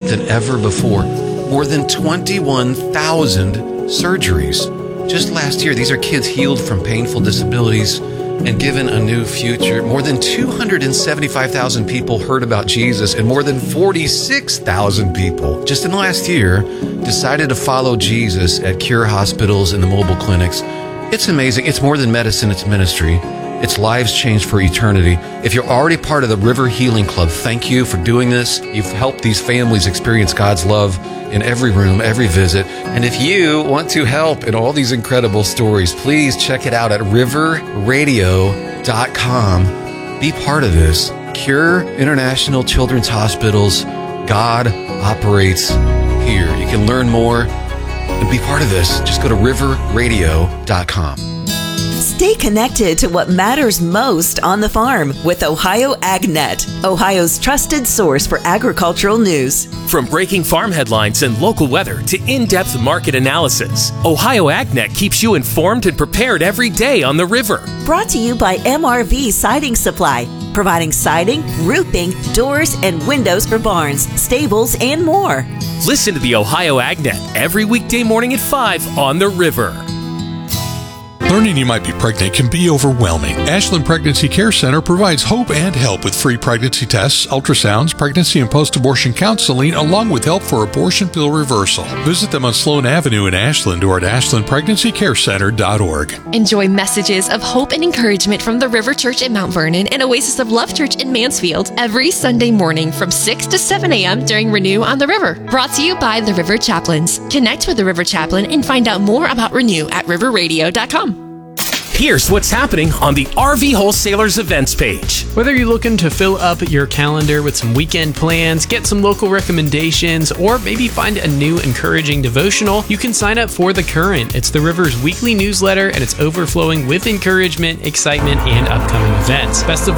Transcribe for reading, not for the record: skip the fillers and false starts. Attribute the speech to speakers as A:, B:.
A: than ever before. More than 21,000 surgeries. Just last year, these are kids healed from painful disabilities and given a new future. More than 275,000 people heard about Jesus, and more than 46,000 people just in the last year decided to follow Jesus at Cure hospitals and the mobile clinics. It's amazing. It's more than medicine, it's ministry. It's lives changed for eternity. If you're already part of the River Healing Club, thank you for doing this. You've helped these families experience God's love in every room, every visit. And if you want to help in all these incredible stories, please check it out at riverradio.com. Be part of this. Cure International Children's Hospitals. God operates here. You can learn more and be part of this. Just go to riverradio.com.
B: Stay connected to what matters most on the farm with Ohio AgNet, Ohio's trusted source for agricultural news.
C: From breaking farm headlines and local weather to in-depth market analysis, Ohio AgNet keeps you informed and prepared every day on the river.
B: Brought to you by MRV Siding Supply, providing siding, roofing, doors, and windows for barns, stables, and more.
C: Listen to the Ohio AgNet every weekday morning at 5 on the river.
D: Learning you might be pregnant can be overwhelming. Ashland Pregnancy Care Center provides hope and help with free pregnancy tests, ultrasounds, pregnancy and post-abortion counseling, along with help for abortion pill reversal. Visit them on Sloan Avenue in Ashland or at ashlandpregnancycarecenter.org.
E: Enjoy messages of hope and encouragement from the River Church in Mount Vernon and Oasis of Love Church in Mansfield every Sunday morning from 6 to 7 a.m. during Renew on the River. Brought to you by the River Chaplains. Connect with the River Chaplain and find out more about Renew at riverradio.com.
C: Here's what's happening on the RV Wholesalers events page.
F: Whether you're looking to fill up your calendar with some weekend plans, get some local recommendations, or maybe find a new encouraging devotional, you can sign up for The Current. It's the River's weekly newsletter, and it's overflowing with encouragement, excitement, and upcoming events. Best of